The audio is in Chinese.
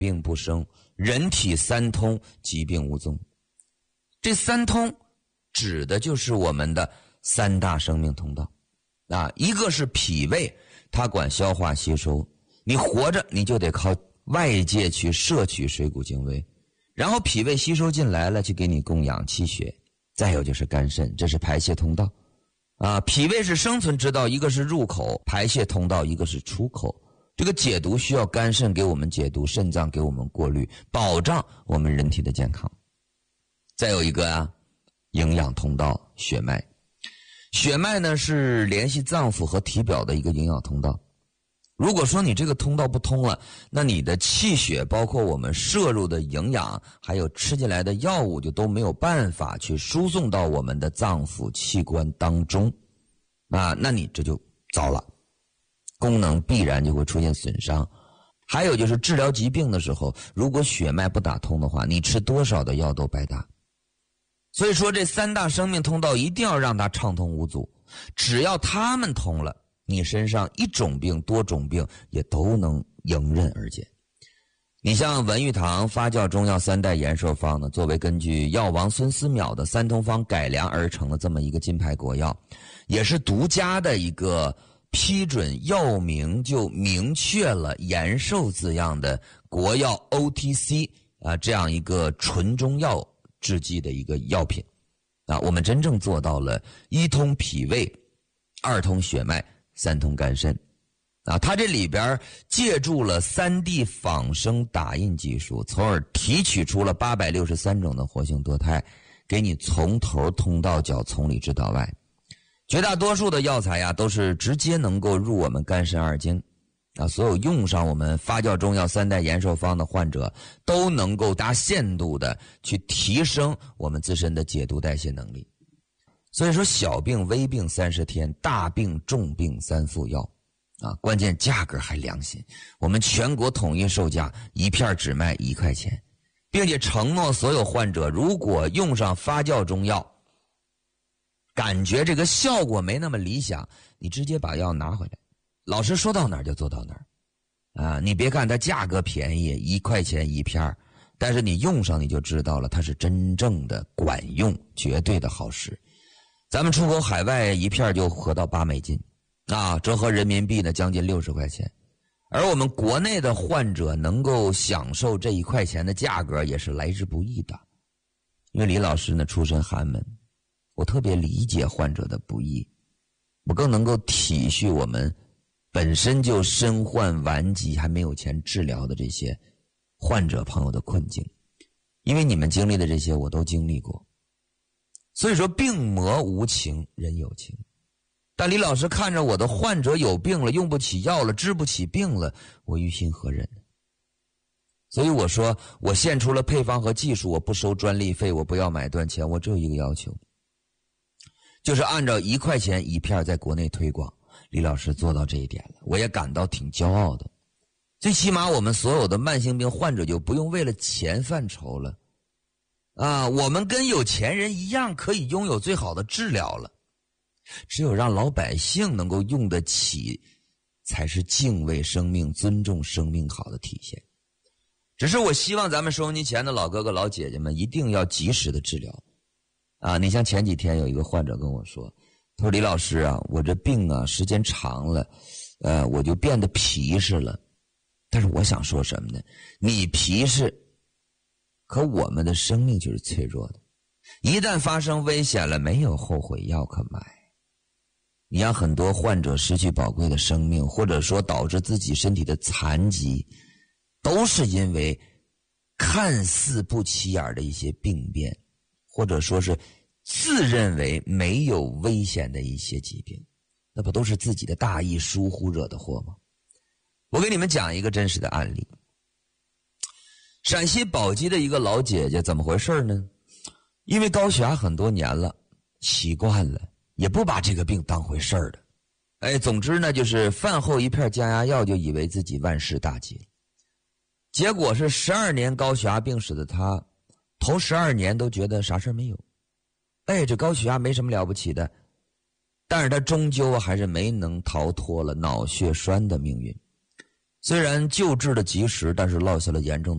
病不生，人体三通，疾病无踪。这三通指的就是我们的三大生命通道一个是脾胃，它管消化吸收，你活着你就得靠外界去摄取水谷精微，然后脾胃吸收进来了，去给你供氧气血。再有就是肝肾，这是排泄通道脾胃是生存之道，一个是入口，排泄通道一个是出口。这个解毒需要肝肾给我们解毒，肾脏给我们过滤，保障我们人体的健康。再有一个营养通道，血脉。血脉呢是联系脏腑和体表的一个营养通道。如果说你这个通道不通了，那你的气血包括我们摄入的营养还有吃进来的药物就都没有办法去输送到我们的脏腑器官当中那你这就糟了，功能必然就会出现损伤。还有就是治疗疾病的时候，如果血脉不打通的话，你吃多少的药都白搭。所以说这三大生命通道一定要让它畅通无阻，只要它们通了，你身上一种病多种病也都能迎刃而解。你像文玉堂发酵中药三代延寿方呢，作为根据药王孙思邈的三通方改良而成的这么一个金牌国药，也是独家的一个批准药名就明确了延寿字样的国药 OTC 这样一个纯中药制剂的一个药品我们真正做到了一通脾胃，二通血脉，三通肝肾它这里边借助了3D 仿生打印技术，从而提取出了863种的活性多肽，给你从头通到脚，从里至到外。绝大多数的药材都是直接能够入我们肝肾二经所有用上我们发酵中药三代延寿方的患者都能够大限度的去提升我们自身的解毒代谢能力。所以说小病微病30天，大病重病3副药关键价格还良心，我们全国统一售价一片只卖1块钱，并且承诺所有患者如果用上发酵中药感觉这个效果没那么理想，你直接把药拿回来，老师说到哪儿就做到哪儿你别看它价格便宜1块钱一片，但是你用上你就知道了，它是真正的管用，绝对的好使。咱们出口海外一片就合到8美金折合人民币呢将近60块钱，而我们国内的患者能够享受这1块钱的价格也是来之不易的。因为李老师呢出身寒门，我特别理解患者的不易，我更能够体恤我们本身就身患顽疾还没有钱治疗的这些患者朋友的困境，因为你们经历的这些我都经历过。所以说病魔无情，人有情。但李老师看着我的患者有病了，用不起药了，治不起病了，我于心何忍呢？所以我说我献出了配方和技术，我不收专利费，我不要买断钱，我只有一个要求，就是按照1块钱一片在国内推广。李老师做到这一点了，我也感到挺骄傲的。最起码我们所有的慢性病患者就不用为了钱犯愁了我们跟有钱人一样可以拥有最好的治疗了。只有让老百姓能够用得起，才是敬畏生命、尊重生命好的体现。只是我希望咱们收音机前的老哥哥老姐姐们一定要及时的治疗你像前几天有一个患者跟我说，他说李老师我这病时间长了我就变得皮实了。但是我想说什么呢？你皮实，可我们的生命就是脆弱的，一旦发生危险了，没有后悔药可买。你让很多患者失去宝贵的生命，或者说导致自己身体的残疾，都是因为看似不起眼的一些病变，或者说是自认为没有危险的一些疾病，那不都是自己的大意疏忽惹的祸吗？我给你们讲一个真实的案例。陕西宝鸡的一个老姐姐，怎么回事呢？因为高血压很多年了，习惯了，也不把这个病当回事儿的。总之呢，就是饭后一片降压药就以为自己万事大吉了。结果是12年高血压病史的她，头12年都觉得啥事没有。这高血压没什么了不起的，但是她终究还是没能逃脱了脑血栓的命运。 虽然救治的及时，但是落下了严重的